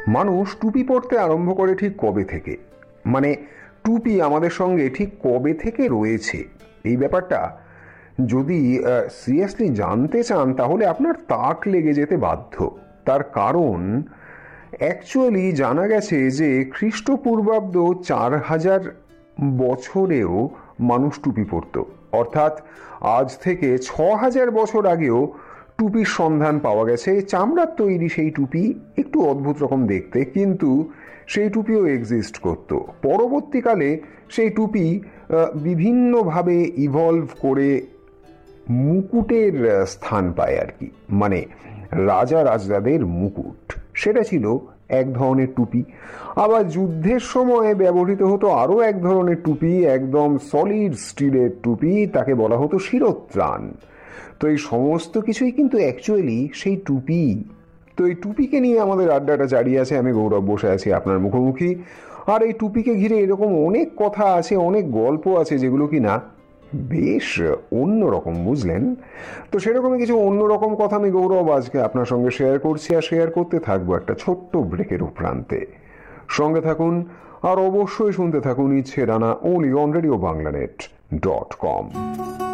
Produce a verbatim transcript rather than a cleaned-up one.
মানুষ টুপি পরতে আরম্ভ করে ঠিক কবে থেকে, মানে টুপি আমাদের সঙ্গে ঠিক কবে থেকে রয়েছে এই ব্যাপারটা যদি সিরিয়াসলি জানতে চান তাহলে আপনার তাক লেগে যেতে বাধ্য। তার কারণ অ্যাকচুয়ালি জানা গেছে যে খ্রিস্টপূর্বাব্দ চার হাজার বছরেও মানুষ টুপি পরত, অর্থাৎ আজ থেকে ছ হাজার বছর আগেও টুপির সন্ধান পাওয়া গেছে। চামড়ার তৈরি সেই টুপি, একটু অদ্ভুত রকম দেখতে, কিন্তু সেই টুপিও এক্সিস্ট করত। পরবর্তীকালে সেই টুপি বিভিন্নভাবে ইভলভ করে মুকুটের স্থান পায় আর কি, মানে রাজা রাজাদের মুকুট, সেটা ছিল এক ধরনের টুপি। আবার যুদ্ধের সময় ব্যবহৃত হতো আরও এক ধরনের টুপি, একদম সলিড স্টিলের টুপি, তাকে বলা হতো শিরস্ত্রাণ। তো এই সমস্ত কিছুই কিন্তু অ্যাকচুয়ালি সেই টুপি। তো এই টুপিকে নিয়ে আমাদের আড্ডাটা জারি আছে। আমি গৌরব বসে আছি আপনার মুখোমুখি, আর এই টুপিকে ঘিরে এরকম অনেক কথা আছে, অনেক গল্প আছে যেগুলো কি না বেশ অন্যরকম, বুঝলেন? তো সেরকমই কিছু অন্যরকম কথা আমি গৌরব আজকে আপনার সঙ্গে শেয়ার করছি, আর শেয়ার করতে থাকবো একটা ছোট্ট ব্রেকের প্রান্তে। সঙ্গে থাকুন আর অবশ্যই শুনতে থাকুন ইচ্ছে Rana, only on radio Bangla net dot com.